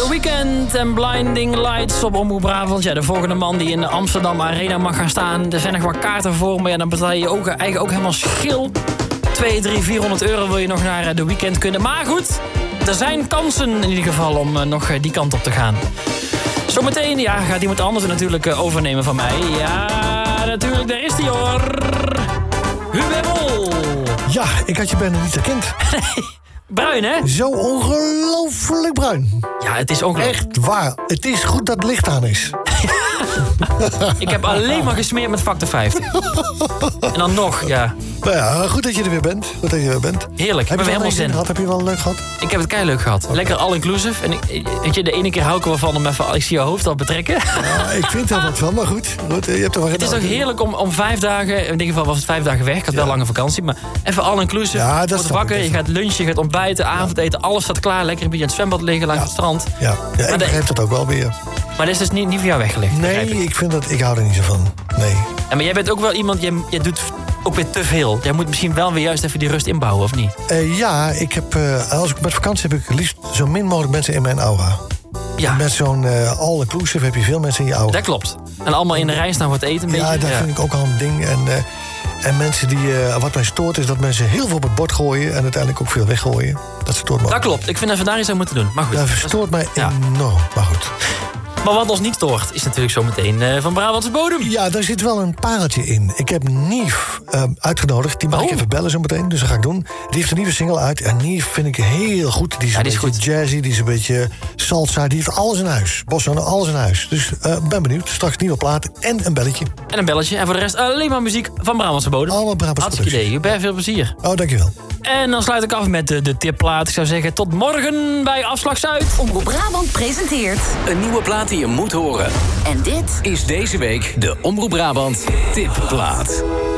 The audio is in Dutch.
The Weeknd en Blinding Lights op Omroep Brabant. Ja, de volgende man die in de Amsterdam Arena mag gaan staan. Er zijn nog wat kaarten voor, maar ja, dan betaal je ook, eigenlijk ook helemaal schil. 2, 3, 400 euro wil je nog naar The Weeknd kunnen. Maar goed, er zijn kansen in ieder geval om nog die kant op te gaan. Zometeen gaat iemand anders natuurlijk overnemen van mij. Ja, natuurlijk, daar is die hoor. Hubebel. Ja, ik had je bijna niet herkend. Bruin, hè? Zo ongelooflijk bruin. Ja, het is ongelooflijk. Echt waar. Het is goed dat het licht aan is. Ik heb alleen maar gesmeerd met factor 50. En dan nog, ja. Nou ja, goed dat je er weer bent. Heerlijk, Heb je helemaal zin. Heb je wel leuk gehad? Ik heb het keileuk gehad. Okay. Lekker all-inclusive. En weet je, de ene keer hou ik er wel van om even, ik zie je hoofd al betrekken. Ja, ik vind er wat van, maar goed. Je hebt er wel het is toch heerlijk om 5 dagen, in dit geval was het 5 dagen weg. Ik had wel lange vakantie, maar even all-inclusive. Ja, dat wordt wakker, je gaat lunchen, je gaat ontbijten, avondeten. Alles staat klaar. Lekker een beetje in het zwembad liggen langs het strand. Ja, ik begrijp dat ook wel weer. Maar dat is dus niet voor jou weggelegd. Nee, ik hou er niet zo van. Nee. Maar jij bent ook wel iemand, jij doet ook weer te veel. Jij moet misschien wel weer juist even die rust inbouwen, of niet? Ja, ik heb, als ik met vakantie heb ik liefst zo min mogelijk mensen in mijn aura. Ja. Met zo'n all-inclusive heb je veel mensen in je aura. Dat klopt. En allemaal in de rij staan voor het eten een beetje. Ja, dat vind ik ook al een ding. En mensen die... wat mij stoort is dat mensen heel veel op het bord gooien en uiteindelijk ook veel weggooien. Dat stoort me. Dat klopt. Ik vind dat we daar iets aan moeten doen. Maar goed. Dat stoort mij enorm. Maar goed. Maar wat ons niet stoort, is natuurlijk zometeen van Brabantse bodem. Ja, daar zit wel een pareltje in. Ik heb Nief uitgenodigd. Die mag ik even bellen zo meteen, dus dat ga ik doen. Die heeft een nieuwe single uit. En Nief vind ik heel goed. Die is een beetje jazzy, die is een beetje salsa. Die heeft alles in huis. Bossa, alles in huis. Dus ben benieuwd. Straks nieuwe plaat en een belletje. En voor de rest alleen maar muziek van Brabantse bodem. Allemaal Brabantse hartstikke idee. Hubert, veel plezier. Oh, dankjewel. En dan sluit ik af met de tipplaat. Ik zou zeggen, tot morgen bij Afslag Zuid. Omroep Brabant presenteert een nieuwe plaat die je moet horen. En dit is deze week de Omroep Brabant tipplaat.